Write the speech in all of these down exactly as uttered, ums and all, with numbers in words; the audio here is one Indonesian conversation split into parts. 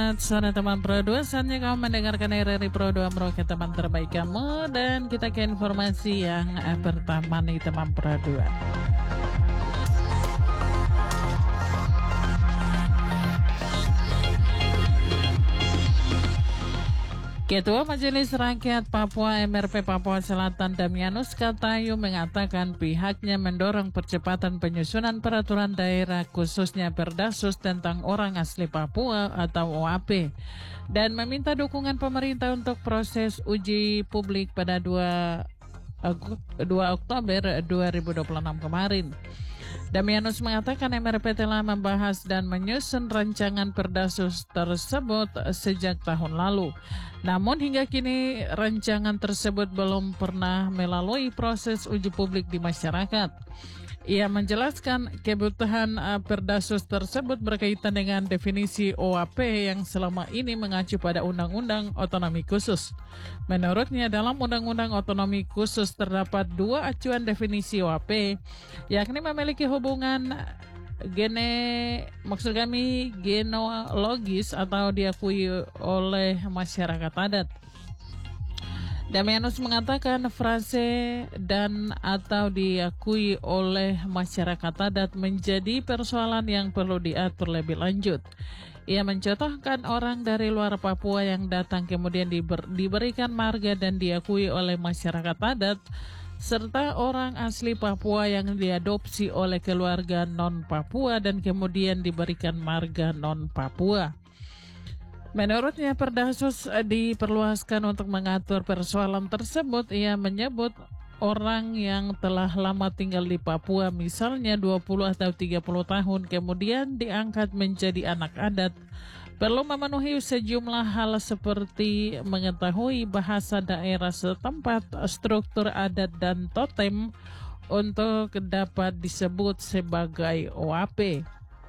Selamat sore teman Pro dua. Saatnya kamu mendengarkan R R I Pro dua Merauke, teman terbaik kamu. Dan kita ke informasi yang eh, pertama nih teman Pro dua. Ketua Majelis Rakyat Papua M R P Papua Selatan Damianus Katayu mengatakan pihaknya mendorong percepatan penyusunan peraturan daerah khususnya Perdasus tentang orang asli Papua atau O A P dan meminta dukungan pemerintah untuk proses uji publik pada dua Oktober dua ribu dua puluh enam kemarin. Damianus mengatakan M R P telah membahas dan menyusun rancangan Perdasus tersebut sejak tahun lalu. Namun hingga kini rancangan tersebut belum pernah melalui proses uji publik di masyarakat. Ia menjelaskan kebutuhan uh, Perdasus tersebut berkaitan dengan definisi O A P yang selama ini mengacu pada Undang-Undang Otonomi Khusus. Menurutnya dalam Undang-Undang Otonomi Khusus terdapat dua acuan definisi O A P, yakni memiliki hubungan gene maksud kami genealogis atau diakui oleh masyarakat adat. Damianus mengatakan frase dan atau diakui oleh masyarakat adat menjadi persoalan yang perlu diatur lebih lanjut. Ia mencontohkan orang dari luar Papua yang datang kemudian diber, diberikan marga dan diakui oleh masyarakat adat, serta orang asli Papua yang diadopsi oleh keluarga non-Papua dan kemudian diberikan marga non-Papua. Menurutnya Perdasus diperluaskan untuk mengatur persoalan tersebut. Ia menyebut orang yang telah lama tinggal di Papua, misalnya dua puluh atau tiga puluh tahun, kemudian diangkat menjadi anak adat, perlu memenuhi sejumlah hal seperti mengetahui bahasa daerah setempat, struktur adat dan totem untuk dapat disebut sebagai O A P.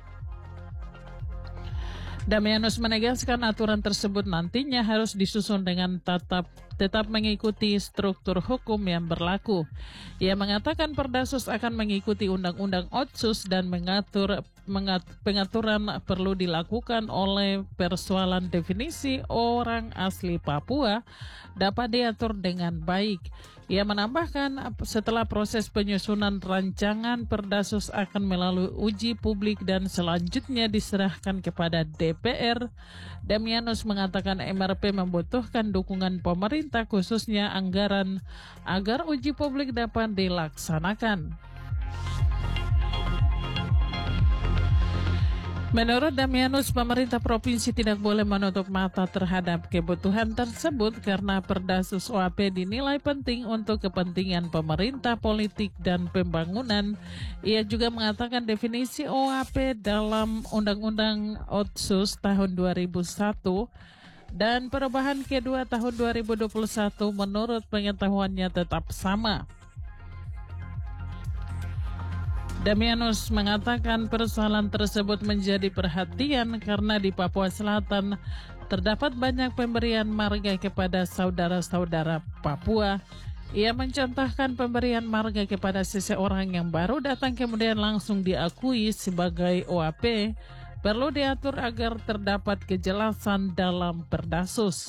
Damianus menegaskan aturan tersebut nantinya harus disusun dengan tetap tetap mengikuti struktur hukum yang berlaku. Ia mengatakan Perdasus akan mengikuti Undang-Undang Otsus dan mengatur mengat, pengaturan perlu dilakukan oleh persoalan definisi orang asli Papua dapat diatur dengan baik. Ia menambahkan setelah proses penyusunan rancangan Perdasus akan melalui uji publik dan selanjutnya diserahkan kepada D P R. Damianus mengatakan M R P membutuhkan dukungan pemerintah khususnya anggaran agar uji publik dapat dilaksanakan. Menurut Damianus, pemerintah provinsi tidak boleh menutup mata terhadap kebutuhan tersebut karena Perdasus O A P dinilai penting untuk kepentingan pemerintah, politik, dan pembangunan. Ia juga mengatakan definisi O A P dalam Undang-Undang Otsus tahun dua ribu satu dan perubahan kedua tahun dua ribu dua puluh satu menurut pengetahuannya tetap sama. Damianus mengatakan persoalan tersebut menjadi perhatian karena di Papua Selatan terdapat banyak pemberian marga kepada saudara-saudara Papua. Ia mencontohkan pemberian marga kepada seseorang yang baru datang kemudian langsung diakui sebagai O A P perlu diatur agar terdapat kejelasan dalam Perdasus.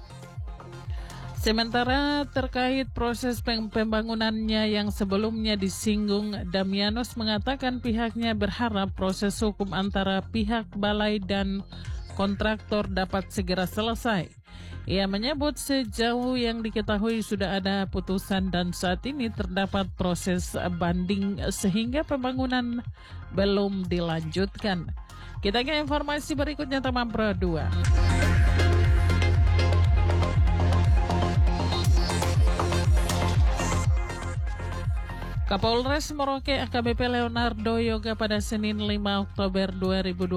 Sementara terkait proses pembangunannya yang sebelumnya disinggung, Damianus mengatakan pihaknya berharap proses hukum antara pihak balai dan kontraktor dapat segera selesai. Ia menyebut sejauh yang diketahui sudah ada putusan dan saat ini terdapat proses banding sehingga pembangunan belum dilanjutkan. Kita ke informasi berikutnya teman Pro dua. Kapolres Merauke A K B P Leonardo Yoga pada Senin lima Oktober dua ribu dua puluh